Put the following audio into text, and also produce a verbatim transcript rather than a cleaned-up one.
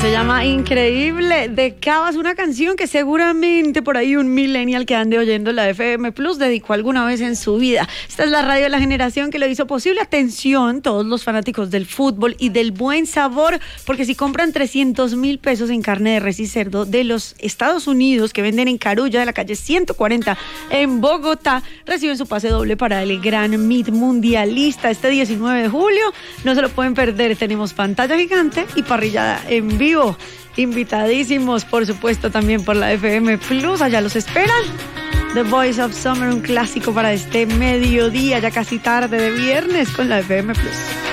Se llama Increíble de Cabas, una canción que seguramente por ahí un millennial que ande oyendo la F M Plus dedicó alguna vez en su vida. Esta es la radio de la generación que lo hizo posible. Atención, todos los fanáticos del fútbol y del buen sabor, porque si compran trescientos mil pesos en carne de res y cerdo de los Estados Unidos que venden en Carulla de la calle ciento cuarenta en Bogotá, reciben su pase doble para el Gran Meet Mundialista este diecinueve de julio. No se lo pueden perder. Tenemos pantalla gigante y parrillada en vivo. Invitadísimos, por supuesto, también por la F M Plus. Allá los esperan. The Voice of Summer, un clásico para este mediodía, ya casi tarde de viernes con la F M Plus.